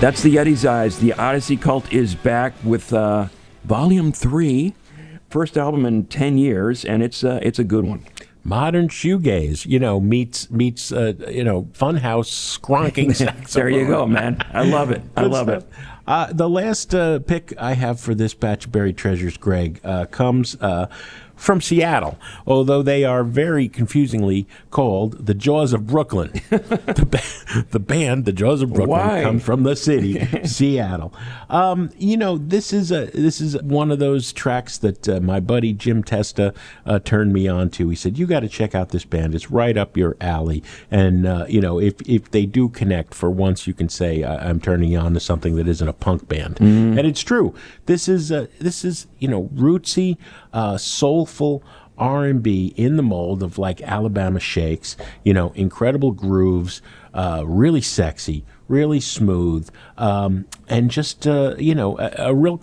That's the Yeti's Eyes. The Odyssey Cult is back with Volume 3, first album in 10 years, and it's a good one. Modern shoegaze, meets funhouse skronking saxophone. There you go, man. I love it. I love it. The last pick I have for this batch of buried treasures, Greg, comes from Seattle, although they are very confusingly called the Jaws of Brooklyn. The band, the Jaws of Brooklyn, comes from the city, Seattle. This is one of those tracks that my buddy Jim Testa turned me on to. He said, "You got to check out this band. It's right up your alley." And if they do connect, for once, you can say I'm turning you on to something that isn't a punk band, and it's true. This is rootsy, soulful R&B in the mold of like Alabama Shakes, incredible grooves, really sexy, really smooth, and just a real